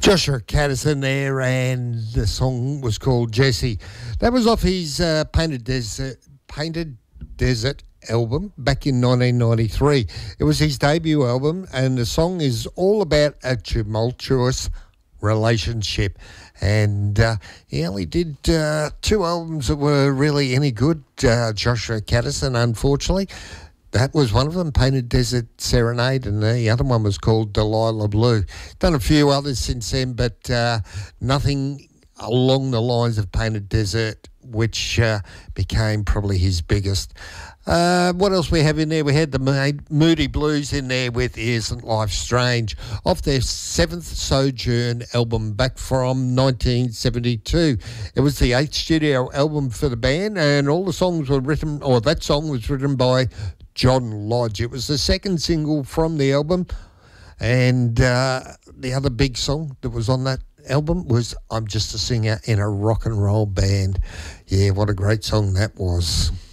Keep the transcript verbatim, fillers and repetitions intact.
Joshua Caddison there, and the song was called Jesse. That was off his uh, Painted Desert, Painted Desert album back in nineteen ninety-three. It was his debut album, and the song is all about a tumultuous relationship. And uh, he only did uh, two albums that were really any good, uh, Joshua Caddison, unfortunately. That was one of them, Painted Desert Serenade, and the other one was called Delilah Blue. Done a few others since then, but uh, nothing along the lines of Painted Desert, which uh, became probably his biggest. Uh, what else we have in there? We had the Moody Blues in there with Isn't Life Strange, off their seventh Sojourn album back from nineteen seventy-two. It was the eighth studio album for the band, and all the songs were written, or that song was written by John Lodge. It was the second single from the album, and uh, the other big song that was on that album was I'm Just a Singer in a Rock and Roll Band. Yeah, what a great song that was.